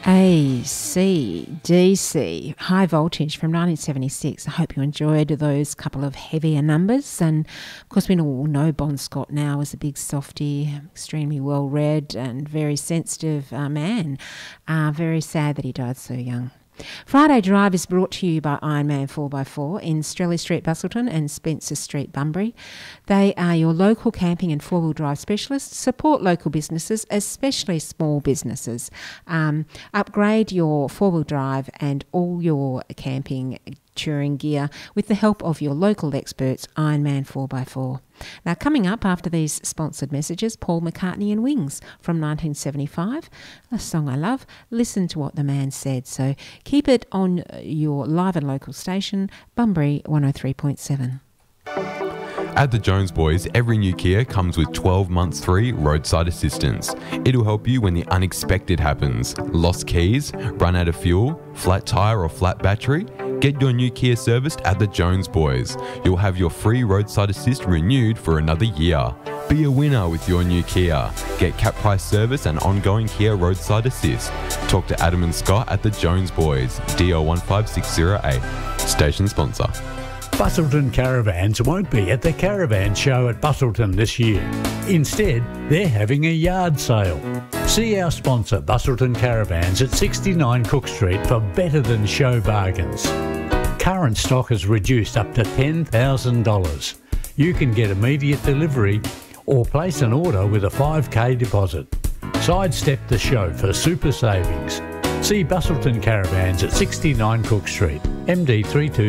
AC/DC, High Voltage from 1976. I hope you enjoyed those couple of heavier numbers. And, of course, we all know Bon Scott now is a big softy, extremely well-read and very sensitive man. Very sad that he died so young. Friday Drive is brought to you by Ironman 4x4 in Strelley Street, Busselton and Spencer Street, Bunbury. They are your local camping and four-wheel drive specialists. Support local businesses, especially small businesses. Upgrade your four-wheel drive and all your camping touring gear with the help of your local experts, Ironman 4x4. Now, coming up after these sponsored messages, Paul McCartney and Wings from 1975, a song I love. Listen to what the man said. So keep it on your live and local station, Bunbury 103.7. At the Jones Boys, every new Kia comes with 12 months free roadside assistance. It'll help you when the unexpected happens. Lost keys, run out of fuel, flat tyre or flat battery? Get your new Kia serviced at the Jones Boys. You'll have your free roadside assist renewed for another year. Be a winner with your new Kia. Get cap price service and ongoing Kia roadside assist. Talk to Adam and Scott at the Jones Boys, DL15608. Station sponsor. Busselton Caravans won't be at the Caravan Show at Busselton this year. Instead, they're having a yard sale. See our sponsor, Busselton Caravans, at 69 Cook Street for better than show bargains. Current stock is reduced up to $10,000. You can get immediate delivery or place an order with a $5,000 deposit. Sidestep the show for super savings. See Busselton Caravans at 69 Cook Street, MD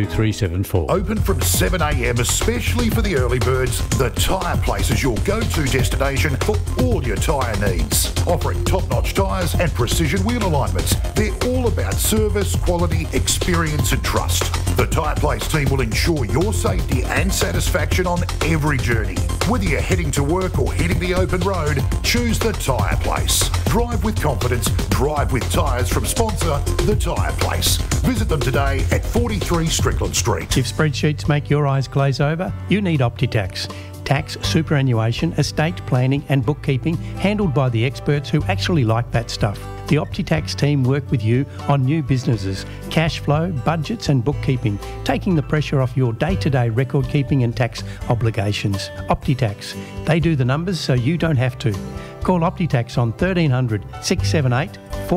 32374. Open from 7 a.m, especially for the early birds. The Tyre Place is your go-to destination for all your tyre needs. Offering top-notch tyres and precision wheel alignments. They're all about service, quality, experience and trust. The Tyre Place team will ensure your safety and satisfaction on every journey. Whether you're heading to work or hitting the open road, choose the Tyre Place. Drive with confidence, drive with tyres from sponsor The Tyre Place. Visit them today at 43 Strickland Street. If spreadsheets make your eyes glaze over, you need OptiTax. Tax, superannuation, estate planning and bookkeeping handled by the experts who actually like that stuff. The OptiTax team work with you on new businesses, cash flow, budgets and bookkeeping, taking the pressure off your day-to-day record keeping and tax obligations. OptiTax. They do the numbers so you don't have to. Call OptiTax on 1300 678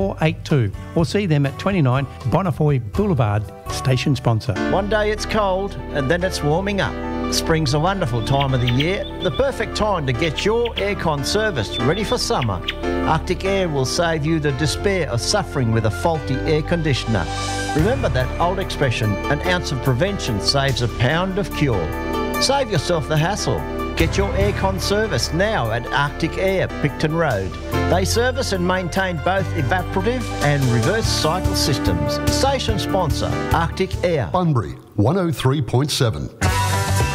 482 or see them at 29 Bonnefoy Boulevard, station sponsor. One day it's cold and then it's warming up. Spring's a wonderful time of the year, the perfect time to get your aircon serviced, ready for summer. Arctic Air will save you the despair of suffering with a faulty air conditioner. Remember that old expression, an ounce of prevention saves a pound of cure. Save yourself the hassle. Get your aircon serviced now at Arctic Air, Picton Road. They service and maintain both evaporative and reverse cycle systems. Station sponsor, Arctic Air. Bunbury 103.7.